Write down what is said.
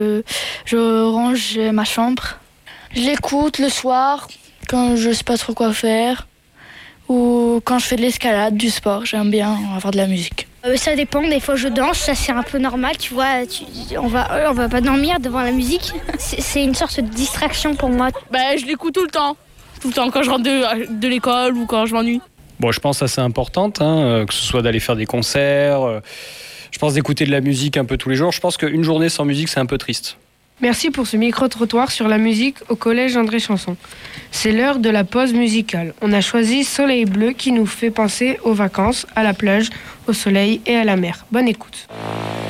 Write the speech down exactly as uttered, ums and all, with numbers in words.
Euh, je range ma chambre. Je l'écoute le soir quand je sais pas trop quoi faire ou quand je fais de l'escalade, du sport. J'aime bien avoir de la musique. Euh, ça dépend, des fois je danse, ça c'est un peu normal, tu vois, tu, on va on va pas dormir devant la musique. C'est, c'est une sorte de distraction pour moi. Bah, je l'écoute tout le temps, tout le temps quand je rentre de, de l'école ou quand je m'ennuie. Bon, je pense assez importante, hein, que ce soit d'aller faire des concerts, euh, je pense d'écouter de la musique un peu tous les jours. Je pense qu'une journée sans musique, c'est un peu triste. Merci pour ce micro-trottoir sur la musique au collège André Chanson. C'est l'heure de la pause musicale. On a choisi Soleil Bleu qui nous fait penser aux vacances, à la plage, au soleil et à la mer. Bonne écoute.